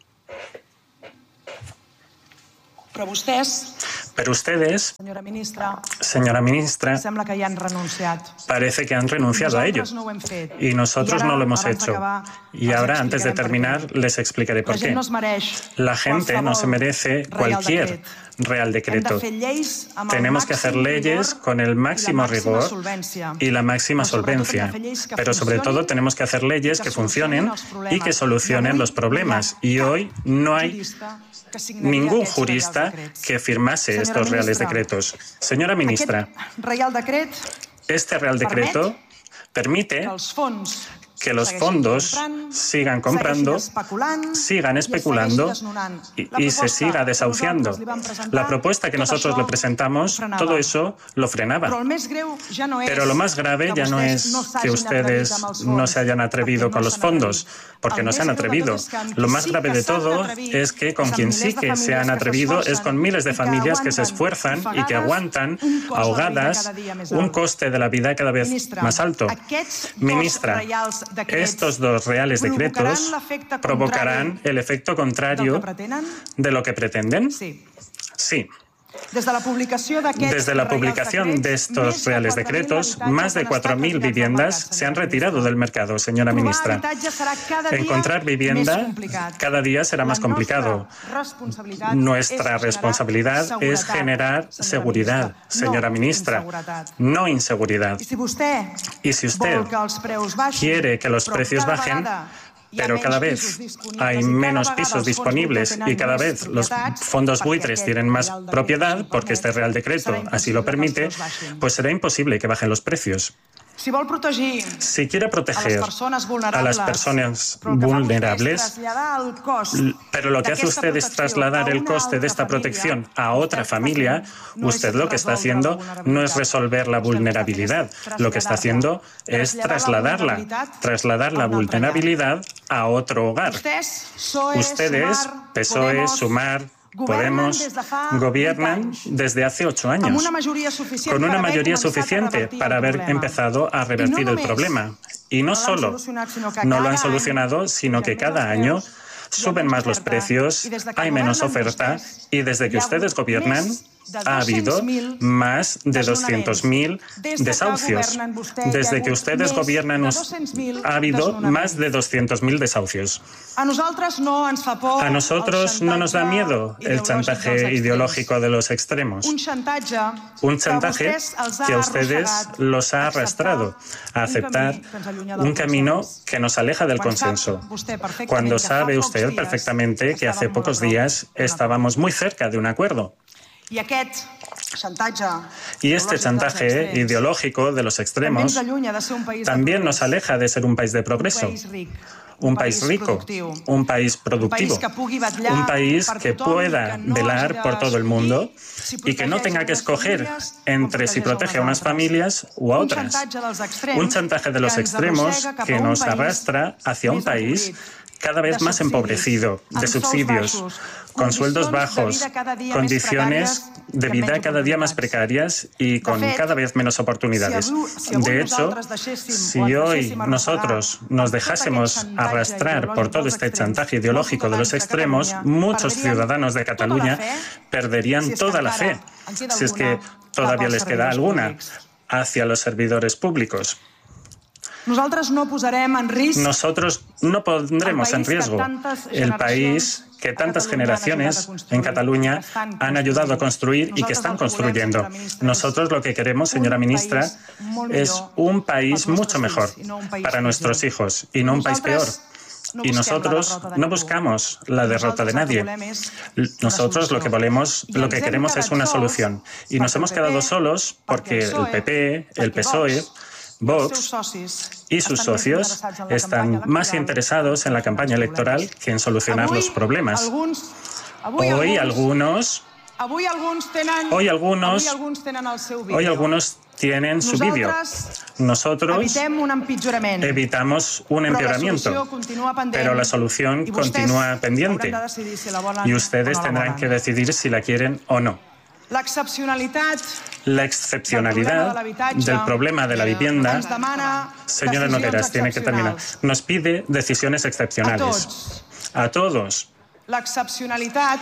Però vostès, Pero ustedes, senyora ministra, señora ministra, sembla que hi han renunciat. parece que han renunciado a ello. Nosaltres no ho hem fet. Y nosotros I ara, no lo hemos abans hecho. d'acabar, Y els ahora, antes de explicarem per terminar, què. les explicaré por La gent qué. no es mereix La gente no se merece Real cualquier Decret. Real Decreto. Hem de fer lleis amb el Tenemos que hacer màxim leyes rigor con el máximo i la màxima rigor solvència. y la máxima Però sobretot hem de solvencia. fer lleis que Pero sobre funcionin todo tenemos que hacer leyes i que que funcionen solucionin els problemes. y que solucionen I avui los problemas. Y hoy no hay que signaria ningún aquests jurista Reals Decrets. que firmase Senyora estos Reales ministra, Decretos. Señora ministra, Aquest Real Decret este Real Decreto permite que els fons que los segueixin fondos comprant, sigan comprando, segueixin especulant, sigan i es especulando segueixi desnonant. y, La y se proposta siga que desahuciando. nosaltres li vam presentar, La propuesta que tot nosotros això le presentamos, frenava. todo eso lo frenaba. Però el més greu ja no és Pero lo más grave que ya no vostès es no que s'hagin ustedes atrevit amb els no fons, se hayan atrevido perquè con no los s'han fondos, atrevit. porque El no més se han greu de tot atrevido. és que amb Lo qui más sí grave que de s'han todo atrevit es que con és amb quien milers sí de que se famílies han que atrevido es s'esforcen con miles de i que familias que se aguanten esfuerzan y que ofegades aguantan un cost de la vida ahogadas cada dia més un alt. coste de la vida cada vez Ministra, más alto. aquests dos Ministra, reials decrets estos dos reales decretos provocaran l'efecte provocarán contrari el efecto del contrario que pretenen? de lo que pretenden. Sí. Sí. Des de la publicació d'aquests Desde la publicación de estos Reales Decretos, más de cuatro mil viviendas se han retirado del mercado, señora ministra. Encontrar vivienda cada día será más complicado. Nuestra responsabilidad es generar seguridad, señora ministra, no inseguridad. Y si usted quiere que los precios bajen, pero cada vez hay menos pisos disponibles y cada vez los fondos buitres tienen más propiedad, porque este Real Decreto así lo permite, pues será imposible que bajen los precios. Si vol protegir Si quiere a proteger les persones vulnerables, a las personas però el que fa vostè és vulnerables, traslladar el cost pero lo que hace d'aquesta usted es protecció trasladar a el una coste de altra esta família, protección a otra vostè familia, no és usted lo que está haciendo no es resolver la vulnerabilidad, lo que está haciendo es trasladarla, trasladar la vulnerabilidad a otro hogar. Ustedes, P S O E, Sumar, Podemos, gobiernan desde hace ocho años, con una mayoría suficiente para haber empezado a revertir el problema. Y no solo no lo han solucionado, sino que cada año suben más los precios, hay menos oferta y desde que ustedes gobiernan ha habido más de doscientos mil desahucios. Desde que ustedes gobiernan ha habido más de doscientos mil desahucios. A nosotros no nos da miedo el chantaje ideológico de los extremos. Un chantaje, Un chantaje que a ustedes los ha arrastrado a aceptar un camino que nos aleja del consenso, cuando sabe usted perfectamente que hace pocos días estábamos muy cerca de un acuerdo. I aquest chantatge Y este chantaje ideológico de los extremos también nos aleja de ser un país de progreso, un país rico, un país productivo, un país que pueda velar por todo el mundo y que no tenga que escoger entre si protege a unas familias u a otras. Un chantaje de los extremos que nos arrastra hacia un país cada vez más empobrecido, de subsidios, con sueldos bajos, condiciones de vida cada día más precarias y con cada vez menos oportunidades. De hecho, si hoy nosotros nos dejásemos arrastrar por todo este chantaje ideológico de los extremos, muchos ciudadanos de Cataluña perderían toda la fe, si es que todavía les queda alguna, hacia los servidores públicos. Nosotros no posarem en risc Nosotros no pondremos en riesgo el país que tantas generaciones en Cataluña han ayudado a construir y que están construyendo. Nosotros lo que queremos, señora ministra, es un país mucho mejor para nuestros hijos y no un país peor. Y nosotros no buscamos la derrota de nadie. Nosotros lo que volemos, lo que queremos es una solución. Y nos hemos quedado solos porque el P P, el P S O E, Vox y sus socios están más interesados en la campaña electoral que en solucionar los problemas. Hoy algunos Hoy algunos, hoy algunos, hoy algunos tienen su vídeo. Nosotros evitamos un empeoramiento, pero la solución continúa pendiente y ustedes tendrán que decidir si la quieren o no. La excepcionalidad del problema de la vivienda, señora Nogueras, tiene que terminar, nos pide decisiones excepcionales. A todos. La excepcionalidad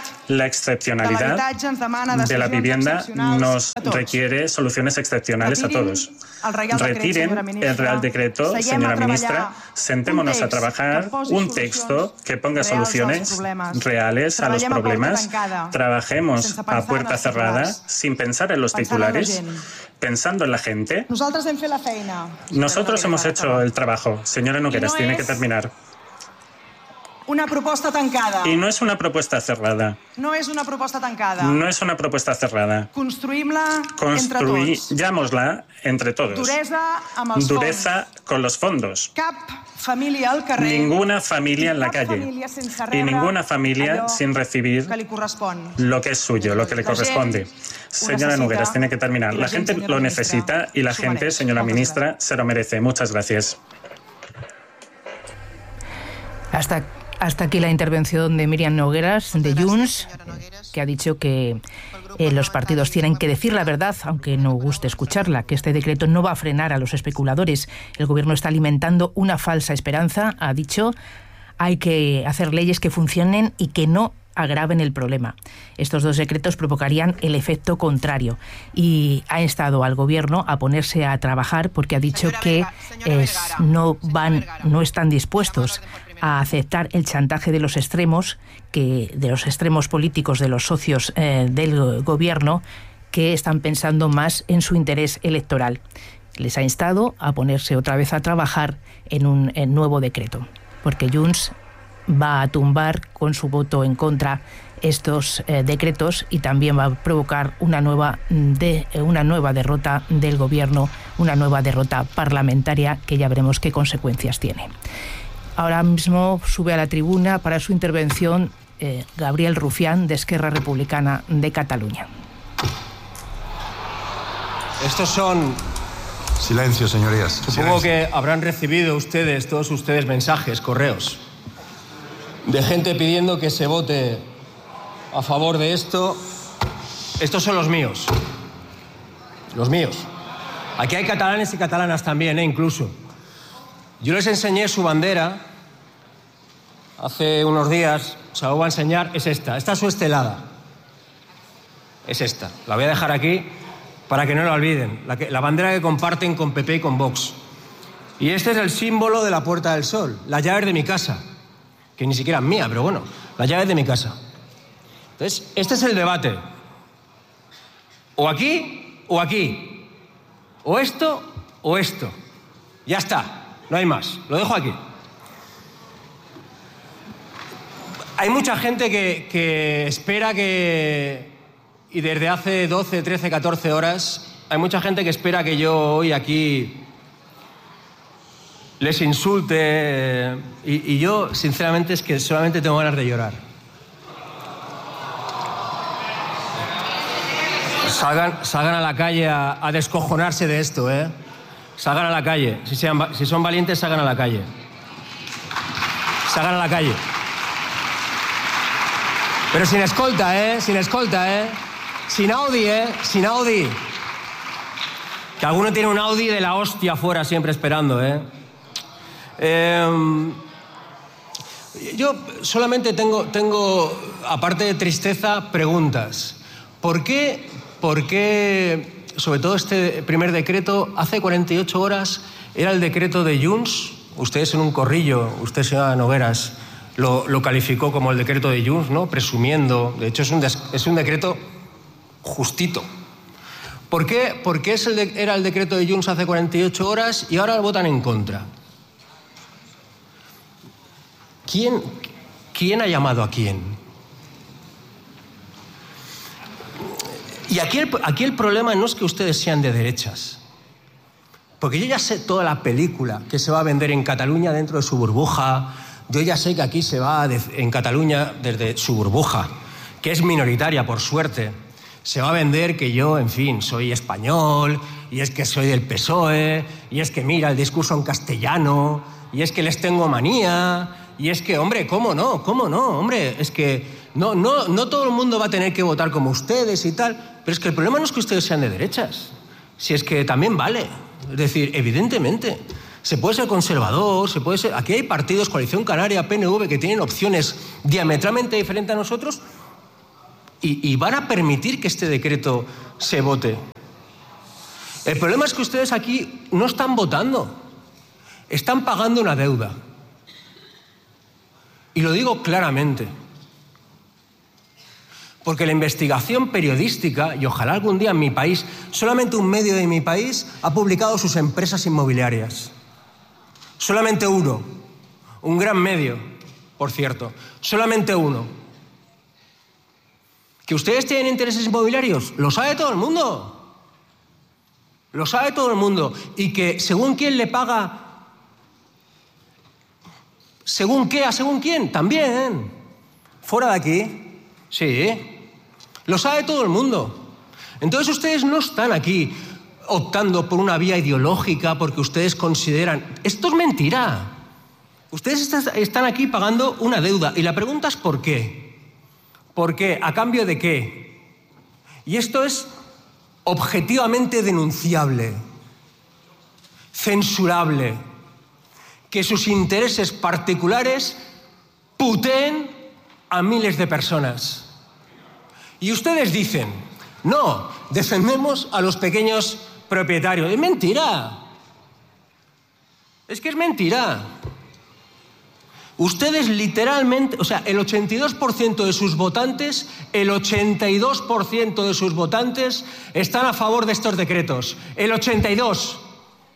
de la vivienda nos requiere soluciones excepcionales a todos. Retiren el Real Decreto, señora ministra, sentémonos a trabajar un texto que ponga soluciones reales a los problemas. Trabajemos a puerta cerrada, sin pensar en los titulares, pensando en la gente. Nosotros hemos hecho el trabajo. Señora Nogueras, tiene que terminar. Una propuesta tancada. Y no es una propuesta cerrada. No es una propuesta tancada. No es una propuesta cerrada. Construïm-la Construyámosla entre todos. Duresa amb els Dureza fons. con los fondos. Cap família al carrer. Ninguna familia en la calle. Y ninguna familia sin recibir que li correspon. lo que es suyo, lo que le corresponde. Señora Nogueras, tiene que terminar. La gente lo necesita y la gente, señora ministra, se lo merece. Muchas gracias. Hasta Hasta aquí la intervención de Míriam Nogueras, de Junts, que ha dicho que eh, los partidos tienen que decir la verdad, aunque no guste escucharla, que este decreto no va a frenar a los especuladores. El gobierno está alimentando una falsa esperanza, ha dicho. Hay que hacer leyes que funcionen y que no agraven el problema. Estos dos decretos provocarían el efecto contrario y ha instado al gobierno a ponerse a trabajar porque ha dicho que es, no van, no están dispuestos a aceptar el chantaje de los extremos, que de los extremos políticos de los socios eh, del gobierno, que están pensando más en su interés electoral. Les ha instado a ponerse otra vez a trabajar en un en nuevo decreto, porque Junts va a tumbar con su voto en contra estos eh, decretos y también va a provocar una nueva de una nueva derrota del gobierno, una nueva derrota parlamentaria que ya veremos qué consecuencias tiene. Ahora mismo sube a la tribuna para su intervención eh, Gabriel Rufián, de Esquerra Republicana de Cataluña. Estos son... Silencio, señorías. Supongo Silencio. que habrán recibido ustedes, todos ustedes, mensajes, correos, de gente pidiendo que se vote a favor de esto. Estos son los míos. Los míos. Aquí hay catalanes y catalanas también, ¿eh? Incluso. Yo les enseñé su bandera hace unos días, se la voy a enseñar, es esta. Esta es su estelada. Es esta. La voy a dejar aquí para que no la olviden. La, que, la bandera que comparten con P P y con Vox. Y este es el símbolo de la Puerta del Sol, las llaves de mi casa. Que ni siquiera es mía, pero bueno, las llaves de mi casa. Entonces, este es el debate. O aquí, o aquí. O esto, o esto. Ya está. No hay más. Lo dejo aquí. Hay mucha gente que, que espera que... Y desde hace doce, trece, catorce horas, hay mucha gente que espera que yo hoy aquí les insulte. Y, y yo, sinceramente, es que solamente tengo ganas de llorar. Salgan, salgan a la calle a, a descojonarse de esto, ¿eh? Salgan a la calle. Si, sean, si son valientes, salgan a la calle. Salgan a la calle. Pero sin escolta, ¿eh? Sin escolta, ¿eh? Sin Audi, ¿eh? Sin Audi. Que alguno tiene un Audi de la hostia afuera siempre esperando, ¿eh? eh yo solamente tengo, tengo, aparte de tristeza, preguntas. ¿Por qué, por qué... Sobre todo este primer decreto, hace cuarenta y ocho horas era el decreto de Junts? Ustedes en un corrillo, usted, señora Nogueras, lo, lo calificó como el decreto de Junts, ¿no? Presumiendo. De hecho, es un, des, es un decreto justito. ¿Por qué, por qué es el de, era el decreto de Junts hace cuarenta y ocho horas y ahora lo votan en contra? ¿Quién, quién ha llamado a quién? Y aquí el, aquí el problema no es que ustedes sean de derechas. Porque yo ya sé toda la película que se va a vender en Cataluña dentro de su burbuja. Yo ya sé que aquí se va de, en Cataluña desde su burbuja, que es minoritaria, por suerte. Se va a vender que yo, en fin, soy español, y es que soy del P S O E, y es que mira el discurso en castellano, y es que les tengo manía, y es que, hombre, ¿cómo no? ¿Cómo no? Hombre, es que no, no, no todo el mundo va a tener que votar como ustedes y tal, pero es que el problema no es que ustedes sean de derechas, si es que también vale. Es decir, evidentemente, se puede ser conservador, se puede ser... Aquí hay partidos, Coalición Canaria, P N V, que tienen opciones diametralmente diferentes a nosotros y, y van a permitir que este decreto se vote. El problema es que ustedes aquí no están votando, están pagando una deuda. Y lo digo claramente. Porque la investigación periodística, y ojalá algún día en mi país, solamente un medio de mi país ha publicado sus empresas inmobiliarias. Solamente uno. Un gran medio, por cierto. Solamente uno. ¿Que ustedes tienen intereses inmobiliarios? Lo sabe todo el mundo. Lo sabe todo el mundo. Y que según quién le paga... ¿Según qué? ¿A según quién? También. Fuera de aquí. Sí. Lo sabe todo el mundo. Entonces ustedes no están aquí optando por una vía ideológica porque ustedes consideran... Esto es mentira. Ustedes están aquí pagando una deuda. Y la pregunta es ¿por qué? ¿Por qué? ¿A cambio de qué? Y esto es objetivamente denunciable, censurable. Que sus intereses particulares puteen a miles de personas. Y ustedes dicen, no, defendemos a los pequeños propietarios. Es mentira. Es que es mentira. Ustedes literalmente, o sea, el ochenta y dos por ciento de sus votantes, el ochenta y dos por ciento de sus votantes están a favor de estos decretos. El ochenta y dos por ciento.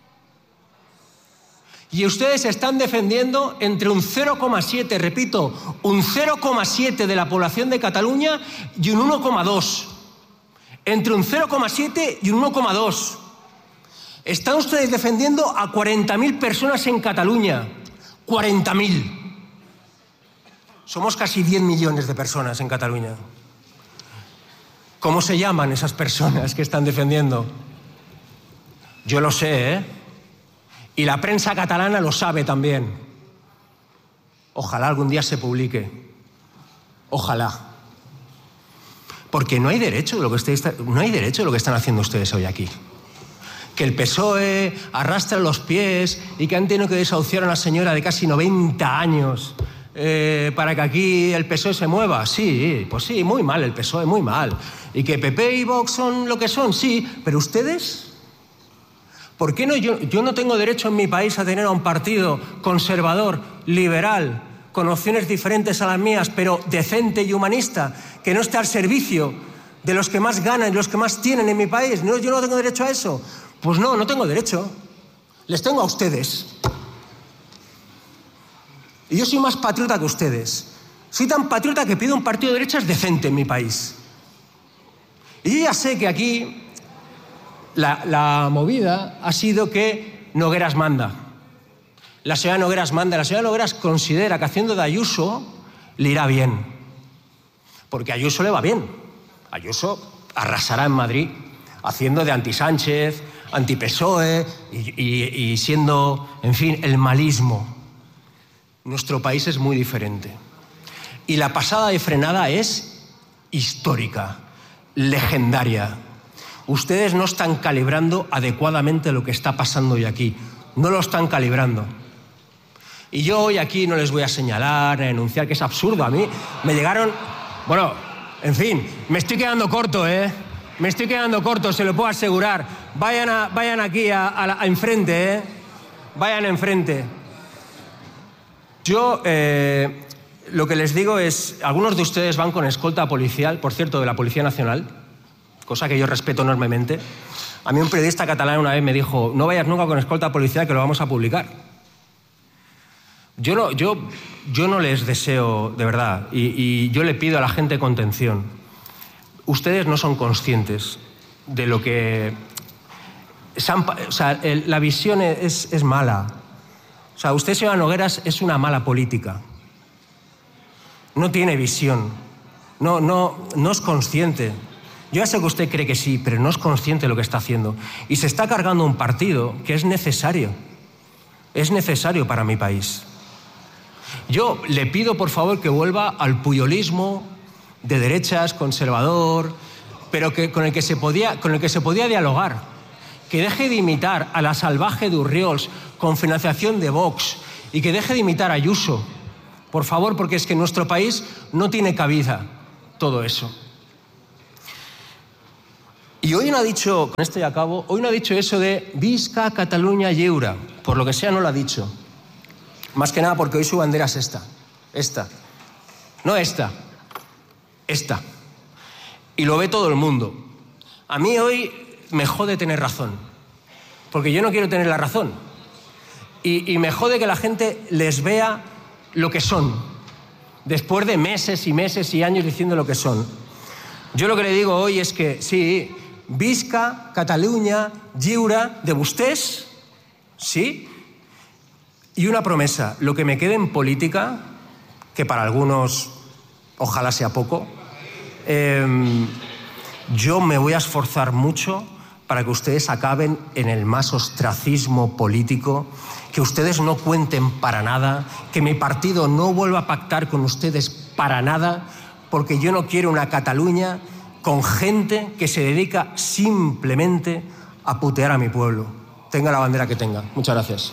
Y ustedes están defendiendo entre un cero coma siete, repito, un cero coma siete de la población de Cataluña y un uno coma dos. Entre un cero coma siete y un uno coma dos. Están ustedes defendiendo a cuarenta mil personas en Cataluña. cuarenta mil. Somos casi diez millones de personas en Cataluña. ¿Cómo se llaman esas personas que están defendiendo? Yo lo sé, ¿eh? Y la prensa catalana lo sabe también. Ojalá algún día se publique. Ojalá. Porque no hay derecho de lo que ustedes, no hay derecho de lo que están haciendo ustedes hoy aquí. Que el P S O E arrastra los pies y que han tenido que desahuciar a una señora de casi noventa años eh, para que aquí el P S O E se mueva. Sí, pues sí, muy mal el P S O E, muy mal. Y que P P y Vox son lo que son, sí. Pero ustedes... ¿Por qué no? Yo, yo no tengo derecho en mi país a tener a un partido conservador, liberal, con opciones diferentes a las mías, pero decente y humanista, que no esté al servicio de los que más ganan y los que más tienen en mi país. ¿No? Yo no tengo derecho a eso. Pues no, no tengo derecho. Les tengo a ustedes. Y yo soy más patriota que ustedes. Soy tan patriota que pido un partido de derechas decente en mi país. Y yo ya sé que aquí... La, la movida ha sido que Nogueras manda. La señora Nogueras manda. La señora Nogueras considera que haciendo de Ayuso le irá bien. Porque a Ayuso le va bien. Ayuso arrasará en Madrid haciendo de anti-Sánchez, anti-P S O E y, y, y siendo, en fin, el malismo. Nuestro país es muy diferente. Y la pasada de frenada es histórica, legendaria. Ustedes no están calibrando adecuadamente lo que está pasando hoy aquí. No lo están calibrando. Y yo hoy aquí no les voy a señalar, a denunciar, que es absurdo. A mí me llegaron... Bueno, en fin, me estoy quedando corto, ¿eh? Me estoy quedando corto, se lo puedo asegurar. Vayan, a, vayan aquí a, a, a enfrente, ¿eh? Vayan enfrente. Yo eh, lo que les digo es... Algunos de ustedes van con escolta policial, por cierto, de la Policía Nacional, cosa que yo respeto enormemente. A mí un periodista catalán una vez me dijo, no vayas nunca con escolta policial que lo vamos a publicar. Yo no, yo, yo no les deseo, de verdad, y, y yo le pido a la gente contención. Ustedes no son conscientes de lo que... O sea, el, la visión es, es mala. O sea, usted, señora Nogueras, es una mala política. No tiene visión. No, no, no es consciente Yo ya sé que usted cree que sí, pero no es consciente de lo que está haciendo. Y se está cargando un partido que es necesario. Es necesario para mi país. Yo le pido, por favor, que vuelva al puyolismo de derechas, conservador, pero que, con, el que se podía, con el que se podía dialogar. Que deje de imitar a la salvaje de Urriols con financiación de Vox y que deje de imitar a Ayuso. Por favor, porque es que en nuestro país no tiene cabida todo eso. Y hoy no ha dicho, con esto ya acabo, hoy no ha dicho eso de Visca Catalunya lliure. Por lo que sea no lo ha dicho. Más que nada porque hoy su bandera es esta. Esta. No esta. Esta. Y lo ve todo el mundo. A mí hoy me jode tener razón. Porque yo no quiero tener la razón. Y, y me jode que la gente les vea lo que son. Después de meses y meses y años diciendo lo que son. Yo lo que le digo hoy es que sí, Visca Catalunya lliure de vostès, sí. Y una promesa, lo que me quede en política, que para algunos ojalá sea poco, eh, yo me voy a esforzar mucho para que ustedes acaben en el más ostracismo político, que ustedes no cuenten para nada, que mi partido no vuelva a pactar con ustedes para nada, porque yo no quiero una Cataluña con gente que se dedica simplemente a putear a mi pueblo. Tenga la bandera que tenga. Muchas gracias.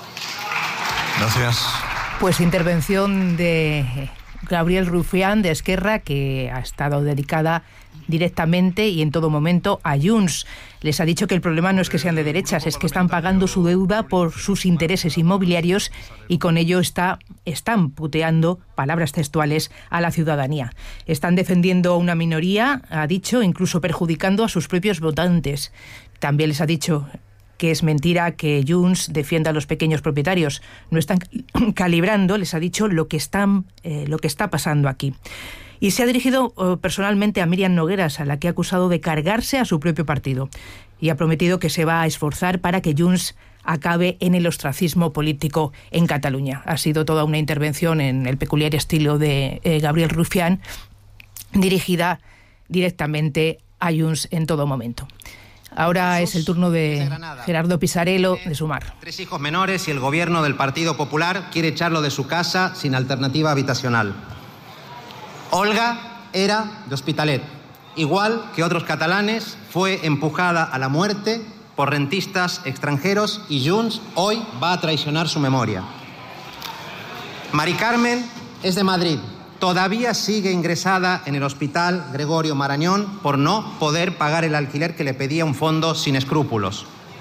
Gracias. Pues intervención de Gabriel Rufián de Esquerra, que ha estado dedicada directamente y en todo momento a Junts. Les ha dicho que el problema no es que sean de derechas, es que están pagando su deuda por sus intereses inmobiliarios y con ello está, están puteando, palabras textuales, a la ciudadanía. Están defendiendo a una minoría, ha dicho, incluso perjudicando a sus propios votantes. También les ha dicho que es mentira que Junts defienda a los pequeños propietarios. No están calibrando, les ha dicho, lo que, están, eh, lo que está pasando aquí. Y se ha dirigido uh, personalmente a Míriam Nogueras, a la que ha acusado de cargarse a su propio partido. Y ha prometido que se va a esforzar para que Junts acabe en el ostracismo político en Cataluña. Ha sido toda una intervención en el peculiar estilo de eh, Gabriel Rufián, dirigida directamente a Junts en todo momento. Ahora es el turno de Gerardo Pisarello de Sumar. Tres hijos menores y el gobierno del Partido Popular quiere echarlo de su casa sin alternativa habitacional. Olga era de Hospitalet. Igual que otros catalanes, fue empujada a la muerte por rentistas extranjeros y Junts hoy va a traicionar su memoria. Mari Carmen es de Madrid. Todavía sigue ingresada en el Hospital Gregorio Marañón por no poder pagar el alquiler que le pedía un fondo sin escrúpulos.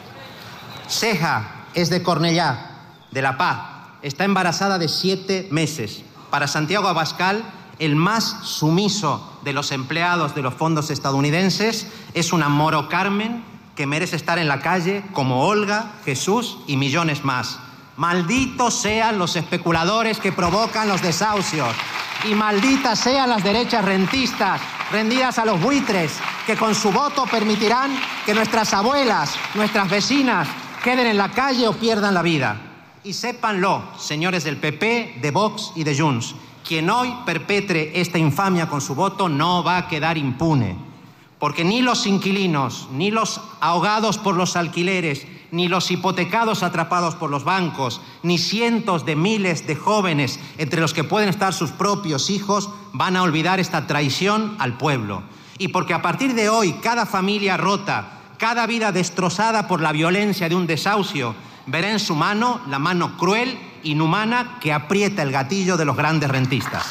Ceja es de Cornellá, de La Paz. Está embarazada de siete meses. Para Santiago Abascal, el más sumiso de los empleados de los fondos estadounidenses es una Moro Carmen que merece estar en la calle como Olga, Jesús y millones más. Malditos sean los especuladores que provocan los desahucios. Y malditas sean las derechas rentistas rendidas a los buitres que con su voto permitirán que nuestras abuelas, nuestras vecinas queden en la calle o pierdan la vida. Y sépanlo, señores del P P, de Vox y de Junts, quien hoy perpetre esta infamia con su voto no va a quedar impune. Porque ni los inquilinos, ni los ahogados por los alquileres, ni los hipotecados atrapados por los bancos, ni cientos de miles de jóvenes, entre los que pueden estar sus propios hijos, van a olvidar esta traición al pueblo. Y porque a partir de hoy, cada familia rota, cada vida destrozada por la violencia de un desahucio, verá en su mano la mano cruel, inhumana, que aprieta el gatillo de los grandes rentistas.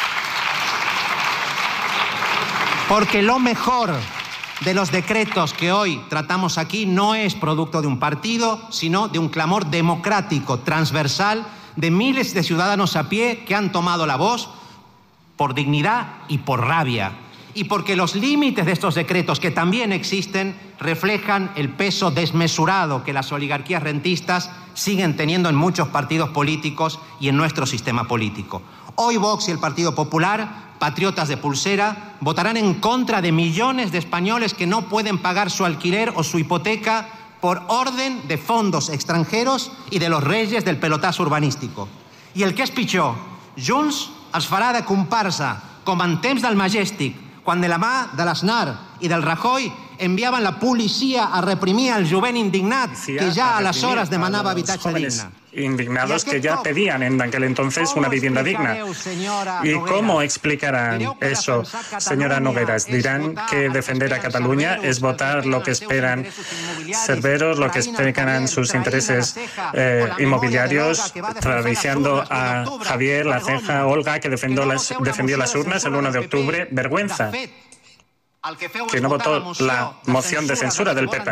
Porque lo mejor de los decretos que hoy tratamos aquí no es producto de un partido, sino de un clamor democrático, transversal, de miles de ciudadanos a pie que han tomado la voz por dignidad y por rabia. Y porque los límites de estos decretos, que también existen, reflejan el peso desmesurado que las oligarquías rentistas siguen teniendo en muchos partidos políticos y en nuestro sistema político. Hoy Vox y el Partido Popular, patriotas de pulsera, votarán en contra de millones de españoles que no pueden pagar su alquiler o su hipoteca por orden de fondos extranjeros y de los reyes del pelotazo urbanístico. I el que és pitjor, Junts els farà de comparsa, com en temps del Majestic, quan de la mà de l'Aznar i del Rajoy enviaven la policia a reprimir el jovent indignat que ja aleshores demanava habitatge digne. Indignados que ya pedían en aquel entonces una vivienda digna. ¿Y cómo explicarán eso, señora Nogueras? Dirán que defender a Cataluña es votar lo que esperan Cerveros, lo que esperan sus intereses eh, inmobiliarios, parafraseando a Javier La Ceja Olga, que defendió las, defendió las urnas el uno de octubre. Vergüenza que no votó la moción de censura del P P.